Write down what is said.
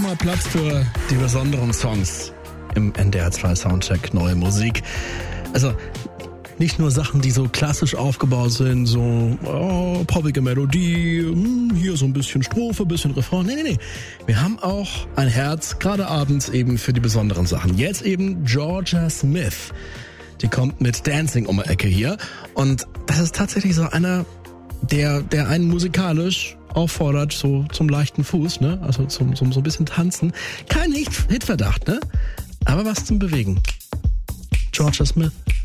mal Platz für die besonderen Songs im NDR 2 Soundcheck Neue Musik. Also nicht nur Sachen, die so klassisch aufgebaut sind, so poppige Melodie, hier so ein bisschen Strophe, ein bisschen Refrain. Nee. Wir haben auch ein Herz, gerade abends eben für die besonderen Sachen. Jetzt eben Georgia Smith. Die kommt mit Dancing um die Ecke hier. Und das ist tatsächlich so einer, der einen musikalisch auffordert, so zum leichten Fuß, ne? Also zum so ein bisschen tanzen. Kein Hitverdacht, ne? Aber was zum Bewegen. Georgia Smith.